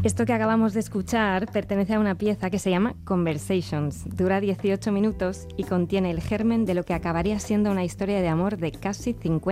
Esto que acabamos de escuchar pertenece a una pieza que se llama Conversations. Dura 18 minutos y contiene el germen de lo que acabaría siendo una historia de amor de casi 50